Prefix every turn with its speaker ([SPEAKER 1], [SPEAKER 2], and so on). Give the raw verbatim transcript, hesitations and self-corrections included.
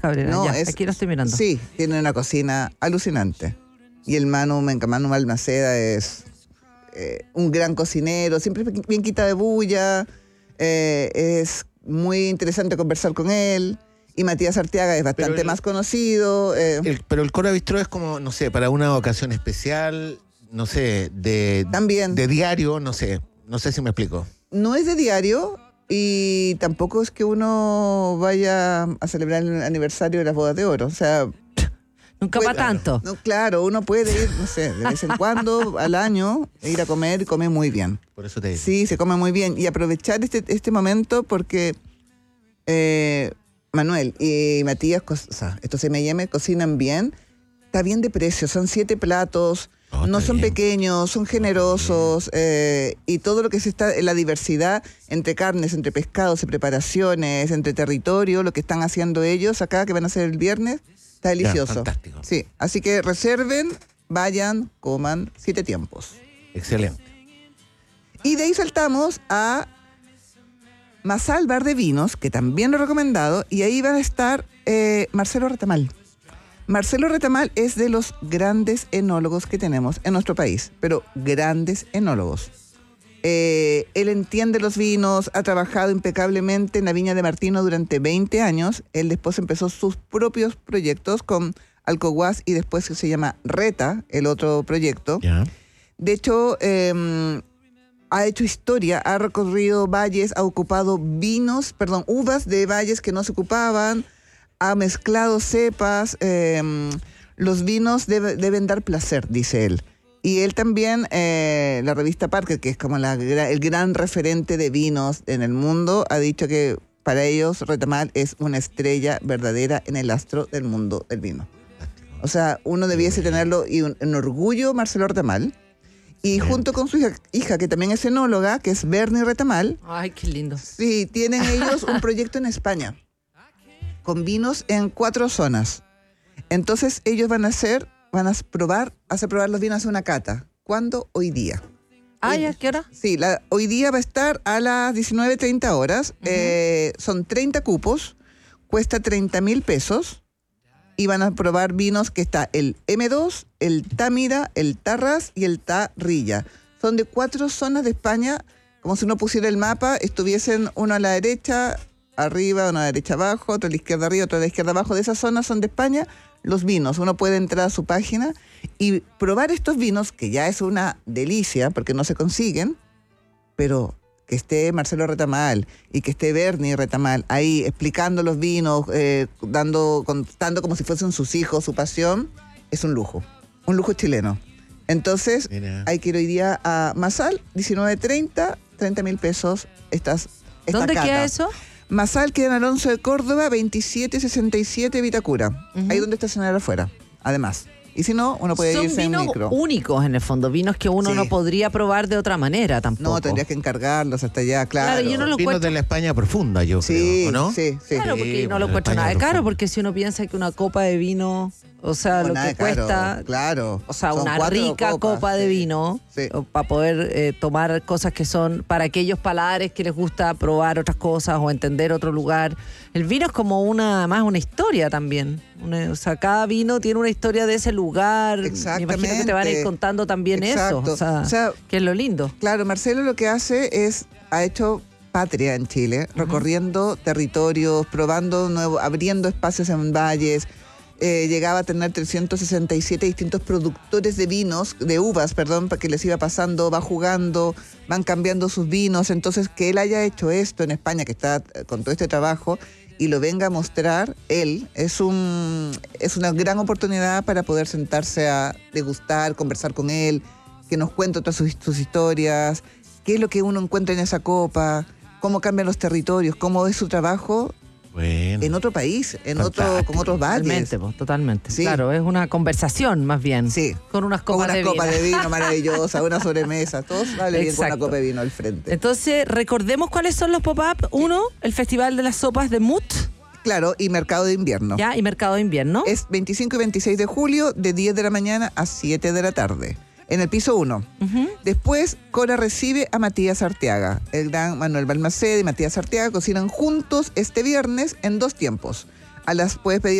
[SPEAKER 1] Cabrera,
[SPEAKER 2] No,
[SPEAKER 1] ya,
[SPEAKER 2] es-
[SPEAKER 1] aquí lo estoy mirando.
[SPEAKER 2] Sí, tiene una cocina alucinante. Y el Manu, Manu Balmaceda es eh, un gran cocinero, siempre bien quita de bulla, eh, es muy interesante conversar con él. Y Matías Arteaga es bastante
[SPEAKER 3] el-
[SPEAKER 2] más conocido. eh,
[SPEAKER 3] El- pero el Cora Bistró es como, no sé, para una ocasión especial, no sé, de,
[SPEAKER 2] También.
[SPEAKER 3] de diario, no sé. No sé si me explico.
[SPEAKER 2] No es de diario y tampoco es que uno vaya a celebrar el aniversario de las bodas de oro. O sea,
[SPEAKER 1] Nunca
[SPEAKER 2] puede-
[SPEAKER 1] para tanto.
[SPEAKER 2] no, claro, uno puede ir, no sé, de vez en cuando al año, e ir a comer y come muy bien.
[SPEAKER 3] Por eso te digo.
[SPEAKER 2] Sí, se come muy bien. Y aprovechar este, este momento porque eh, Manuel y Matías, co- o sea, estos eme y eme cocinan bien. Está bien de precio, son siete platos.
[SPEAKER 3] Oh,
[SPEAKER 2] No
[SPEAKER 3] está
[SPEAKER 2] son
[SPEAKER 3] bien.
[SPEAKER 2] pequeños, son generosos eh, y todo lo que se está, la diversidad entre carnes, entre pescados y preparaciones, entre territorio, lo que están haciendo ellos acá, que van a hacer el viernes, está delicioso.
[SPEAKER 3] fantástico.
[SPEAKER 2] Sí, así que reserven, vayan, coman, siete tiempos.
[SPEAKER 3] Excelente.
[SPEAKER 2] Y de ahí saltamos a Masal Bar de Vinos, que también lo he recomendado, y ahí va a estar eh, Marcelo Retamal. Marcelo Retamal es de los grandes enólogos que tenemos en nuestro país, pero grandes enólogos. Eh, él entiende los vinos, ha trabajado impecablemente en la Viña de Martino durante veinte años. Él después empezó sus propios proyectos con Alcoguas y después se llama Reta, el otro proyecto.
[SPEAKER 3] Ya.
[SPEAKER 2] De hecho, eh, ha hecho historia, ha recorrido valles, ha ocupado vinos, perdón, uvas de valles que no se ocupaban, ha mezclado cepas. Eh, los vinos debe, deben dar placer, dice él. Y él también, eh, la revista Parker, que es como la, el gran referente de vinos en el mundo, ha dicho que para ellos Retamal es una estrella verdadera en el astro del mundo del vino. O sea, uno debiese tenerlo y un, un orgullo, Marcelo Retamal. Y junto con su hija, hija, que también es enóloga, que es Bernie Retamal,
[SPEAKER 1] Ay, qué lindo.
[SPEAKER 2] sí, tienen ellos un proyecto en España con vinos en cuatro zonas. Entonces ellos van a hacer, van a probar, hacer probar los vinos a una cata. ¿Cuándo? Hoy día.
[SPEAKER 1] Ah,
[SPEAKER 2] Hoy-
[SPEAKER 1] ¿ya qué hora?
[SPEAKER 2] Sí, la, hoy día va a estar a las diecinueve treinta horas. Uh-huh. eh, son treinta cupos, cuesta treinta mil pesos. Y van a probar vinos que está el eme dos, el Támira, el Tarras y el Tarrilla. Son de cuatro zonas de España, como si uno pusiera el mapa, estuviesen uno a la derecha arriba, uno a la derecha abajo, otro a la izquierda arriba, otro a la izquierda abajo. De esas zonas son de España los vinos. Uno puede entrar a su página y probar estos vinos, que ya es una delicia porque no se consiguen, pero que esté Marcelo Retamal y que esté Bernie Retamal ahí explicando los vinos, eh, dando, contando como si fuesen sus hijos, su pasión, es un lujo, un lujo chileno. Entonces, Mira. hay que ir hoy día a Masal, diecinueve treinta, treinta mil pesos. Estas, esta
[SPEAKER 1] ¿Dónde
[SPEAKER 2] cata.
[SPEAKER 1] queda eso?
[SPEAKER 2] Masal queda en Alonso de Córdoba, veintisiete sesenta y siete Vitacura. Uh-huh. Ahí donde estacionar afuera, además. Y si no, uno puede
[SPEAKER 1] Son
[SPEAKER 2] irse en
[SPEAKER 1] vinos
[SPEAKER 2] micro.
[SPEAKER 1] únicos en el fondo, vinos que uno sí. no podría probar de otra manera tampoco.
[SPEAKER 2] No, tendrías que encargarlos hasta allá, claro.
[SPEAKER 1] Claro, yo no lo
[SPEAKER 3] Vinos
[SPEAKER 1] encuentro...
[SPEAKER 3] de la España profunda, yo
[SPEAKER 2] sí,
[SPEAKER 3] creo, ¿o no?
[SPEAKER 2] Sí, sí.
[SPEAKER 1] Claro, porque
[SPEAKER 3] sí,
[SPEAKER 1] no lo encuentro nada de caro, porque si uno piensa que una copa de vino, o sea,
[SPEAKER 2] no,
[SPEAKER 1] lo
[SPEAKER 2] nada
[SPEAKER 1] que
[SPEAKER 2] de caro,
[SPEAKER 1] cuesta,
[SPEAKER 2] claro.
[SPEAKER 1] o sea,
[SPEAKER 2] Son
[SPEAKER 1] una
[SPEAKER 2] cuatro
[SPEAKER 1] rica
[SPEAKER 2] copas,
[SPEAKER 1] copa de
[SPEAKER 2] sí.
[SPEAKER 1] vino,
[SPEAKER 2] Sí.
[SPEAKER 1] para poder eh, tomar cosas que son para aquellos paladares que les gusta probar otras cosas o entender otro lugar. El vino es como una, más una historia también. Una, o sea, cada vino tiene una historia de ese lugar.
[SPEAKER 2] Exactamente.
[SPEAKER 1] Me imagino que te van a ir contando también
[SPEAKER 2] Exacto.
[SPEAKER 1] eso. O sea,
[SPEAKER 2] o sea,
[SPEAKER 1] que es lo lindo.
[SPEAKER 2] Claro, Marcelo lo que hace es, ha hecho patria en Chile, uh-huh. recorriendo territorios, probando nuevo, abriendo espacios en valles. Eh, llegaba a tener trescientos sesenta y siete distintos productores de vinos, de uvas, perdón, que les iba pasando, va jugando, van cambiando sus vinos. Entonces, que él haya hecho esto en España, que está con todo este trabajo, y lo venga a mostrar él, es un es una gran oportunidad para poder sentarse a degustar, conversar con él, que nos cuente otras sus, sus historias, qué es lo que uno encuentra en esa copa, cómo cambian los territorios, cómo es su trabajo
[SPEAKER 3] bueno,
[SPEAKER 2] en otro país, en
[SPEAKER 3] fantástico.
[SPEAKER 2] otro, con otros valles.
[SPEAKER 1] Totalmente, pues, totalmente.
[SPEAKER 2] Sí.
[SPEAKER 1] Claro, es una conversación más bien.
[SPEAKER 2] Sí.
[SPEAKER 1] Con unas copas
[SPEAKER 2] con unas
[SPEAKER 1] de
[SPEAKER 2] copas
[SPEAKER 1] vino.
[SPEAKER 2] de vino maravillosas, una sobremesa, todo sale bien con una copa de vino al frente.
[SPEAKER 1] Entonces, recordemos cuáles son los pop-up. Uno, el Festival de las Sopas de Mut.
[SPEAKER 2] Claro, y Mercado de Invierno.
[SPEAKER 1] Ya, y Mercado de Invierno.
[SPEAKER 2] Es veinticinco y veintiséis de julio, de diez de la mañana a siete de la tarde, en el piso uno.
[SPEAKER 1] Uh-huh.
[SPEAKER 2] Después, Cora recibe a Matías Arteaga. El gran Manuel Balmaceda y Matías Arteaga cocinan juntos este viernes en dos tiempos. A las puedes pedir